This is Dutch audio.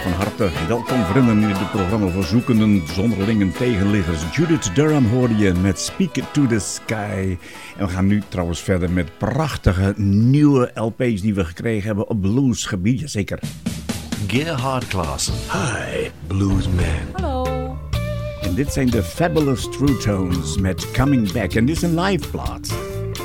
Van harte welkom vrienden in het programma voor zoekenden, zonderlingen, tegenliggers. Judith Durham hoorde je met Speak to the Sky. En we gaan nu trouwens verder met prachtige nieuwe LP's die we gekregen hebben op bluesgebied. Jazeker. Gerhard Klaassen. Hi, bluesman. Hallo. En dit zijn de Fabulous True Tones met Coming Back. En dit is een live plaat.